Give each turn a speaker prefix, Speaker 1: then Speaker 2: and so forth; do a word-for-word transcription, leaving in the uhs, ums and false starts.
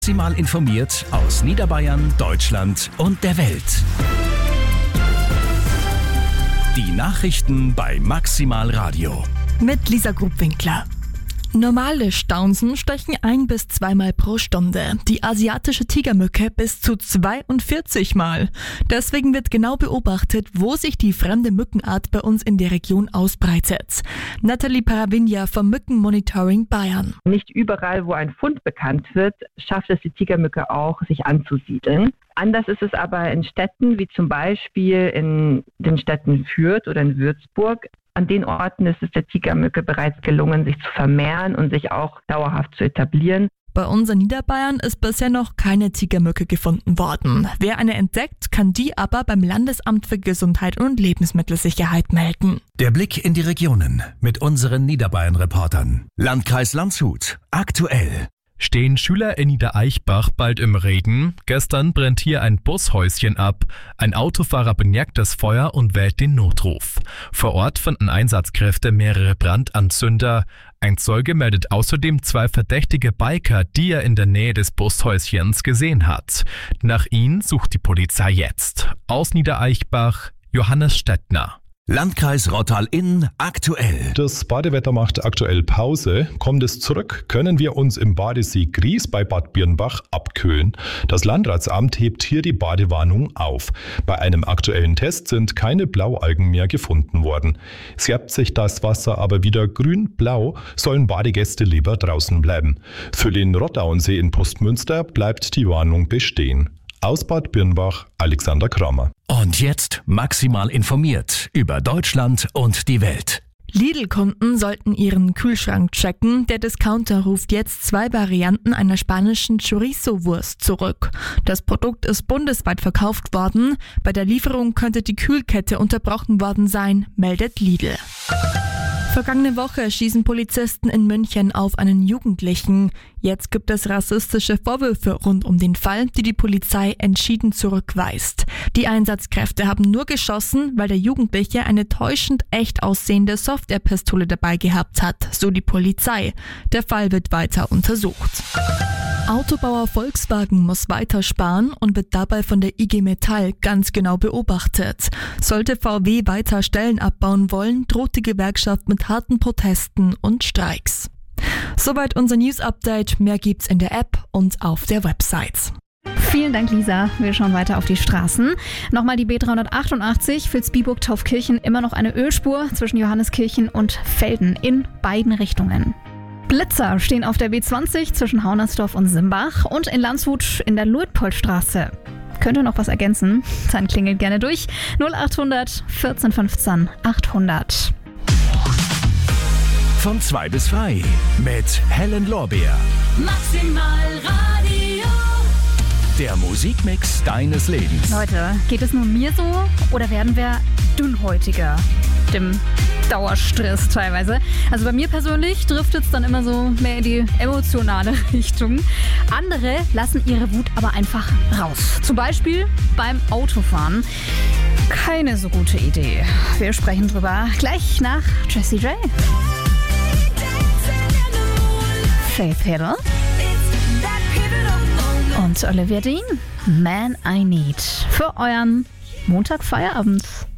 Speaker 1: Maximal informiert aus Niederbayern, Deutschland und der Welt. Die Nachrichten bei Maximal Radio.
Speaker 2: Mit Lisa Grubwinkler. Normale Staunsen stechen ein- bis zweimal pro Stunde, die asiatische Tigermücke bis zu zweiundvierzig Mal. Deswegen wird genau beobachtet, wo sich die fremde Mückenart bei uns in der Region ausbreitet. Nathalie Paravinia vom Mückenmonitoring Bayern.
Speaker 3: Nicht überall, wo ein Fund bekannt wird, schafft es die Tigermücke auch, sich anzusiedeln. Anders ist es aber in Städten, wie zum Beispiel in den Städten Fürth oder in Würzburg. An den Orten ist es der Tigermücke bereits gelungen, sich zu vermehren und sich auch dauerhaft zu etablieren.
Speaker 2: Bei uns in Niederbayern ist bisher noch keine Tigermücke gefunden worden. Wer eine entdeckt, kann die aber beim Landesamt für Gesundheit und Lebensmittelsicherheit melden.
Speaker 1: Der Blick in die Regionen mit unseren Niederbayern-Reportern. Landkreis Landshut. Aktuell.
Speaker 4: Stehen Schüler in Niedereichbach bald im Regen? Gestern brennt hier ein Bushäuschen ab. Ein Autofahrer bemerkt das Feuer und wählt den Notruf. Vor Ort fanden Einsatzkräfte mehrere Brandanzünder. Ein Zeuge meldet außerdem zwei verdächtige Biker, die er in der Nähe des Bushäuschens gesehen hat. Nach ihnen sucht die Polizei jetzt. Aus Niedereichbach, Johannes Stettner.
Speaker 1: Landkreis Rottal-Inn aktuell.
Speaker 5: Das Badewetter macht aktuell Pause. Kommt es zurück, können wir uns im Badesee Gries bei Bad Birnbach abkühlen. Das Landratsamt hebt hier die Badewarnung auf. Bei einem aktuellen Test sind keine Blaualgen mehr gefunden worden. Färbt sich das Wasser aber wieder grün-blau, sollen Badegäste lieber draußen bleiben. Für den Rottauensee in Postmünster bleibt die Warnung bestehen. Aus Bad Birnbach, Alexander Kramer.
Speaker 1: Und jetzt maximal informiert über Deutschland und die Welt.
Speaker 2: Lidl-Kunden sollten ihren Kühlschrank checken. Der Discounter ruft jetzt zwei Varianten einer spanischen Chorizo-Wurst zurück. Das Produkt ist bundesweit verkauft worden. Bei der Lieferung könnte die Kühlkette unterbrochen worden sein, meldet Lidl. Vergangene Woche schießen Polizisten in München auf einen Jugendlichen. Jetzt gibt es rassistische Vorwürfe rund um den Fall, die die Polizei entschieden zurückweist. Die Einsatzkräfte haben nur geschossen, weil der Jugendliche eine täuschend echt aussehende Softwarepistole dabei gehabt hat, so die Polizei. Der Fall wird weiter untersucht. Autobauer Volkswagen muss weiter sparen und wird dabei von der I G Metall ganz genau beobachtet. Sollte V W weiter Stellen abbauen wollen, droht die Gewerkschaft mit harten Protesten und Streiks. Soweit unser News-Update. Mehr gibt's in der App und auf der Website.
Speaker 6: Vielen Dank, Lisa. Wir schauen weiter auf die Straßen. Nochmal die B dreihundertachtundachtzig, Vilsbiburg-Taufkirchen, immer noch eine Ölspur zwischen Johanneskirchen und Velden in beiden Richtungen. Blitzer stehen auf der B zwanzig zwischen Haunersdorf und Simbach und in Landshut in der Luitpoldstraße. Könnt ihr noch was ergänzen? Dann klingelt gerne durch. null achthundert vierzehn fünfzehn achthundert.
Speaker 1: Von zwei bis frei mit Helen Lorbeer.
Speaker 7: Maximal Radio.
Speaker 1: Der Musikmix deines Lebens.
Speaker 6: Leute, geht es nur mir so oder werden wir dünnhäutiger? Dem Dauerstress teilweise. Also bei mir persönlich driftet es dann immer so mehr in die emotionale Richtung. Andere lassen ihre Wut aber einfach raus. Zum Beispiel beim Autofahren. Keine so gute Idee. Wir sprechen drüber gleich nach Jessie J. Faith Hill und Olivia Dean. Man I Need. Für euren Montagfeierabend.